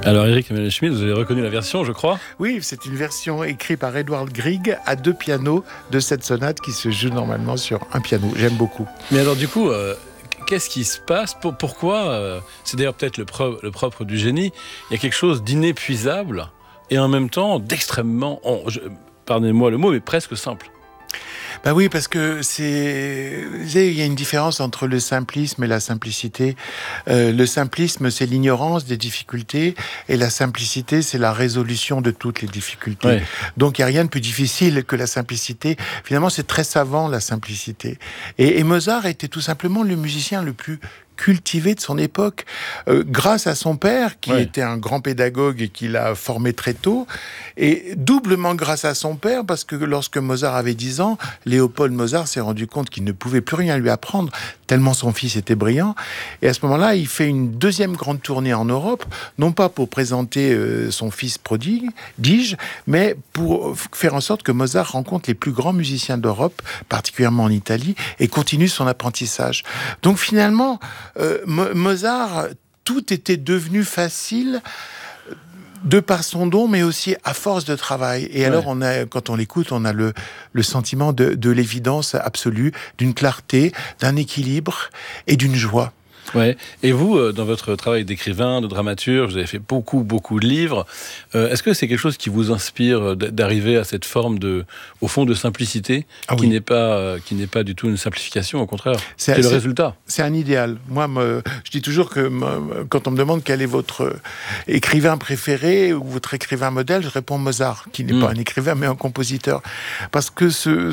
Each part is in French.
Alors Eric Emmanuel Schmitt, vous avez reconnu la version, je crois? Oui, c'est une version écrite par Edvard Grieg à 2 pianos de cette sonate qui se joue normalement sur un piano. J'aime beaucoup. Mais alors du coup, qu'est-ce qui se passe? Pourquoi c'est d'ailleurs peut-être le propre du génie. Il y a quelque chose d'inépuisable et en même temps d'extrêmement, pardonnez-moi le mot, mais presque simple. Bah oui, parce que il y a une différence entre le simplisme et la simplicité. Le simplisme, c'est l'ignorance des difficultés, et la simplicité, c'est la résolution de toutes les difficultés. Ouais. Donc, il n'y a rien de plus difficile que la simplicité. Finalement, c'est très savant, la simplicité. Et Mozart était tout simplement le musicien le plus cultivé de son époque, grâce à son père, qui était un grand pédagogue et qui l'a formé très tôt, et doublement grâce à son père, parce que lorsque Mozart avait 10 ans, Léopold Mozart s'est rendu compte qu'il ne pouvait plus rien lui apprendre, tellement son fils était brillant, et à ce moment-là, il fait une deuxième grande tournée en Europe, non pas pour présenter son fils prodige, mais pour faire en sorte que Mozart rencontre les plus grands musiciens d'Europe, particulièrement en Italie, et continue son apprentissage. Donc finalement, Mozart, tout était devenu facile de par son don, mais aussi à force de travail. Et alors, quand on l'écoute, on a le sentiment de l'évidence absolue, d'une clarté, d'un équilibre et d'une joie. Ouais. Et vous, dans votre travail d'écrivain, de dramaturge, vous avez fait beaucoup de livres. Est-ce que c'est quelque chose qui vous inspire d'arriver à cette forme au fond, de simplicité, qui n'est pas du tout une simplification, au contraire, c'est le résultat. C'est un idéal. Moi, je dis toujours que quand on me demande quel est votre écrivain préféré ou votre écrivain modèle, je réponds Mozart, qui n'est pas un écrivain mais un compositeur, parce que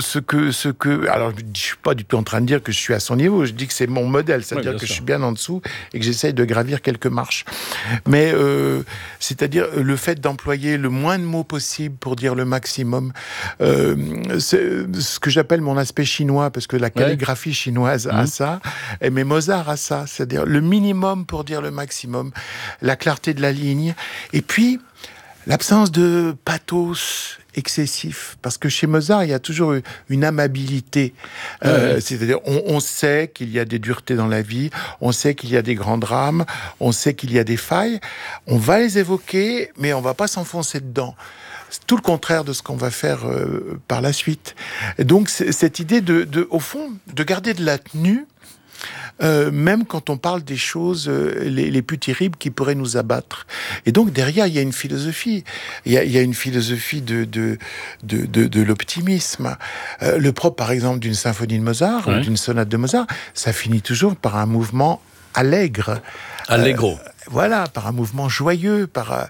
alors je suis pas du tout en train de dire que je suis à son niveau. Je dis que c'est mon modèle, c'est-à-dire que je suis bien en dessous et que j'essaye de gravir quelques marches. Mais c'est-à-dire le fait d'employer le moins de mots possible pour dire le maximum, c'est ce que j'appelle mon aspect chinois, parce que la calligraphie chinoise a ça, mais Mozart a ça, c'est-à-dire le minimum pour dire le maximum, la clarté de la ligne, et puis l'absence de pathos excessif, parce que chez Mozart, il y a toujours une amabilité. C'est-à-dire, on sait qu'il y a des duretés dans la vie, on sait qu'il y a des grands drames, on sait qu'il y a des failles, on va les évoquer, mais on va pas s'enfoncer dedans. C'est tout le contraire de ce qu'on va faire par la suite. Et donc, cette idée au fond, de garder de la tenue, même quand on parle des choses les plus terribles qui pourraient nous abattre. Et donc derrière, il y a une philosophie. Il y a une philosophie de l'optimisme. Le propre, par exemple, d'une symphonie de Mozart, ou d'une sonate de Mozart, ça finit toujours par un mouvement allègre. Allegro. Voilà, par un mouvement joyeux,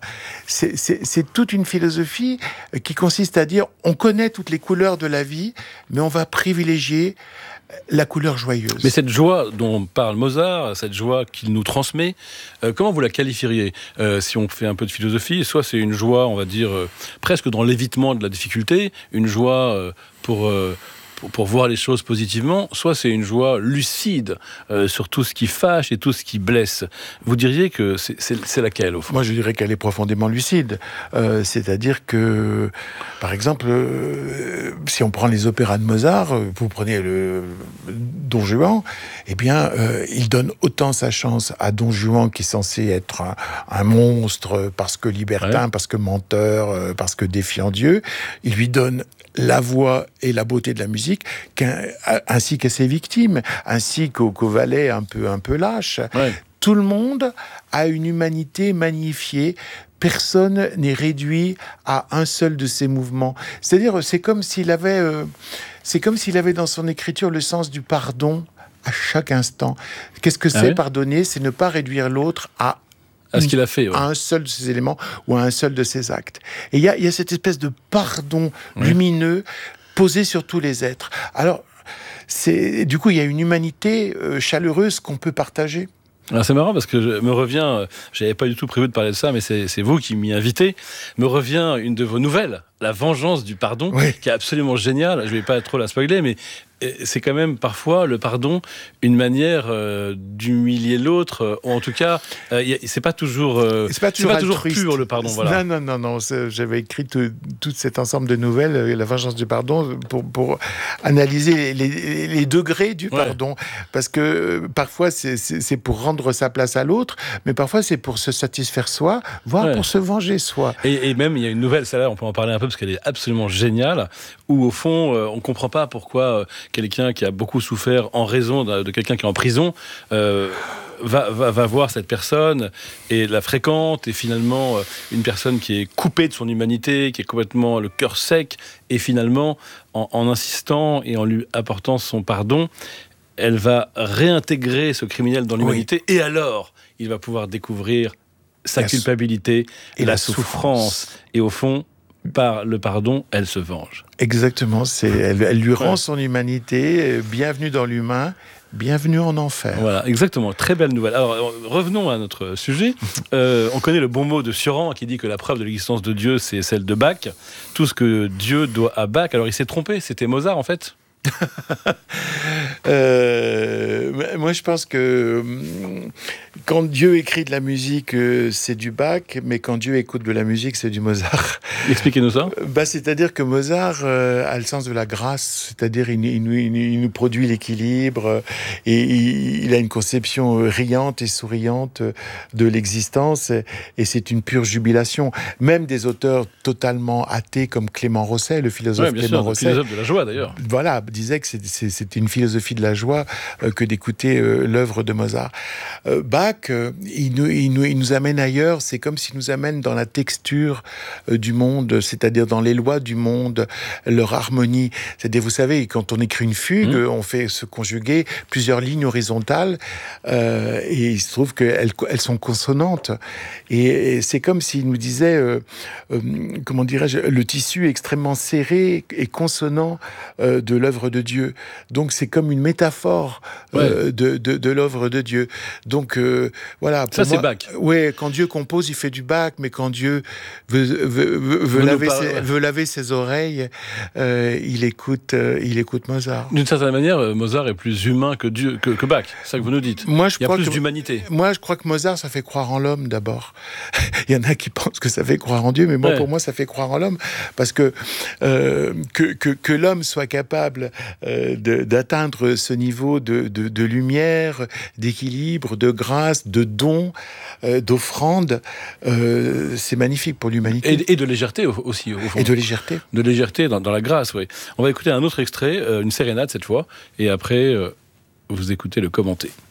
c'est toute une philosophie qui consiste à dire, on connaît toutes les couleurs de la vie, mais on va privilégier la couleur joyeuse. Mais cette joie dont parle Mozart, cette joie qu'il nous transmet, comment vous la qualifieriez? Si on fait un peu de philosophie, soit c'est une joie, on va dire, presque dans l'évitement de la difficulté, une joie pour voir les choses positivement, soit c'est une joie lucide sur tout ce qui fâche et tout ce qui blesse. Vous diriez que c'est laquelle, au fond? Moi, je dirais qu'elle est profondément lucide. C'est-à-dire que, par exemple, si on prend les opéras de Mozart, vous prenez le Don Juan, eh bien, il donne autant sa chance à Don Juan, qui est censé être un monstre, parce que libertin, parce que menteur, parce que défiant Dieu. Il lui donne la voix et la beauté de la musique, ainsi qu'à ses victimes, ainsi qu'au valet un peu lâche. Tout le monde a une humanité magnifiée. Personne n'est réduit à un seul de ses mouvements. C'est-à-dire, c'est comme s'il avait dans son écriture le sens du pardon à chaque instant. Qu'est-ce que c'est pardonner? C'est ne pas réduire l'autre à ce qu'il a fait, à un seul de ses éléments ou à un seul de ses actes. Et il y a cette espèce de pardon lumineux posé sur tous les êtres. Alors, du coup, il y a une humanité chaleureuse qu'on peut partager. Alors c'est marrant parce que me revient, j'avais pas du tout prévu de parler de ça, mais c'est vous qui m'y invitez, me revient une de vos nouvelles La vengeance du pardon, Oui. qui est absolument génial. Je ne vais pas trop la spoiler, mais c'est quand même parfois le pardon une manière d'humilier l'autre, ou en tout cas, c'est pas toujours pur le pardon. Voilà. Non. J'avais écrit tout cet ensemble de nouvelles, La vengeance du pardon, pour analyser les degrés du pardon. Parce que parfois, c'est pour rendre sa place à l'autre, mais parfois, c'est pour se satisfaire soi, voire pour se venger soi. Et même, il y a une nouvelle, celle-là, on peut en parler un peu, parce qu'elle est absolument géniale, où au fond, on ne comprend pas pourquoi quelqu'un qui a beaucoup souffert en raison de quelqu'un qui est en prison va voir cette personne et la fréquente, et finalement une personne qui est coupée de son humanité, qui est complètement le cœur sec, et finalement en insistant et en lui apportant son pardon, elle va réintégrer ce criminel dans l'humanité, et alors il va pouvoir découvrir sa culpabilité et la souffrance, et au fond, par le pardon, elle se venge. Exactement, elle lui rend son humanité, bienvenue dans l'humain, bienvenue en enfer. Voilà, exactement, très belle nouvelle. Alors, revenons à notre sujet. On connaît le bon mot de Sioran qui dit que la preuve de l'existence de Dieu, c'est celle de Bach. Tout ce que Dieu doit à Bach. Alors, il s'est trompé, c'était Mozart en fait. Moi, je pense que quand Dieu écrit de la musique, c'est du Bach, mais quand Dieu écoute de la musique, c'est du Mozart. Expliquez-nous ça. C'est-à-dire que Mozart a le sens de la grâce, c'est-à-dire il nous produit l'équilibre, et il a une conception riante et souriante de l'existence, et c'est une pure jubilation. Même des auteurs totalement athées comme Clément Rosset, le philosophe Clément Rosset, le philosophe de la joie d'ailleurs. Voilà, disait que c'était une philosophie de la joie que d'écouter l'œuvre de Mozart. Bach, il nous amène ailleurs, c'est comme s'il nous amène dans la texture du monde, c'est-à-dire dans les lois du monde, leur harmonie. C'est-à-dire, vous savez, quand on écrit une fugue, on fait se conjuguer plusieurs lignes horizontales, et il se trouve qu'elles sont consonantes. Et c'est comme s'il nous disait, comment dirais-je, le tissu extrêmement serré et consonant de l'œuvre de Dieu. Donc c'est comme une métaphore de l'œuvre de Dieu. Donc voilà. Ça c'est Bach. Oui, quand Dieu compose, il fait du Bach, mais quand Dieu veut laver ses oreilles, il écoute Mozart. D'une certaine manière, Mozart est plus humain que Bach. C'est ça que vous nous dites. Il y a plus d'humanité. Moi, je crois que Mozart, ça fait croire en l'homme d'abord. Il y en a qui pensent que ça fait croire en Dieu, mais pour moi, ça fait croire en l'homme, parce que l'homme soit capable d'atteindre ce niveau de lumière, d'équilibre, de grâce, de don, d'offrande, c'est magnifique pour l'humanité. Et de légèreté aussi, au fond. Et de légèreté. De légèreté dans la grâce, oui. On va écouter un autre extrait, une sérénade cette fois, et après, vous écoutez le commenter.